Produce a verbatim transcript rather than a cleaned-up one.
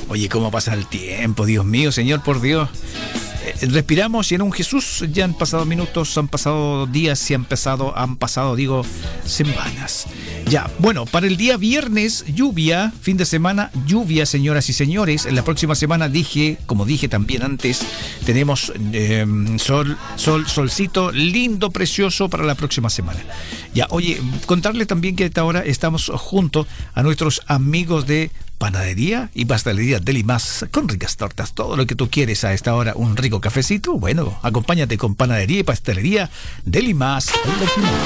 Oye, cómo pasa el tiempo, Dios mío, Señor, por Dios. Eh, respiramos y en un Jesús ya han pasado minutos, han pasado días y han pasado, han pasado, digo, semanas. Ya, bueno, para el día viernes, lluvia, fin de semana, lluvia, señoras y señores. En la próxima semana dije, como dije también antes, tenemos eh, sol, sol, solcito lindo, precioso para la próxima semana. Ya, oye, contarle también que a esta hora estamos junto a nuestros amigos de Panadería y Pastelería Delimas, con ricas tortas, todo lo que tú quieres a esta hora, un rico cafecito. Bueno, acompáñate con Panadería y Pastelería Delimas.